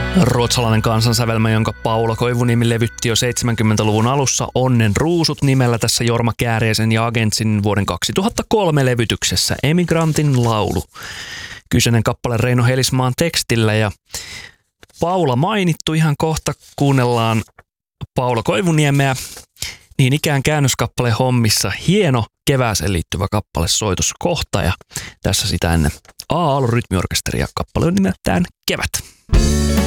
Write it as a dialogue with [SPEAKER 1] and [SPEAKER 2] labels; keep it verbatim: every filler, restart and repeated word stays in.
[SPEAKER 1] Ruotsalainen kansansävelmä, jonka Paula Koivuniemi levytti jo seitsemänkymmentäluvun alussa Onnen ruusut nimellä tässä Jorma Kääriäisen ja Agentsin vuoden kaksituhattakolme levytyksessä Emigrantin laulu. Kyseinen kappale Reino Helismaan tekstillä ja Paula mainittu ihan kohta. Kuunnellaan Paula Koivuniemeä. Niin ikään käännöskappale hommissa. Hieno kevääseen liittyvä kappale soitos kohta ja tässä sitä ennen A-Aallon rytmiorkesteri ja kappale on nimeltään Kevät.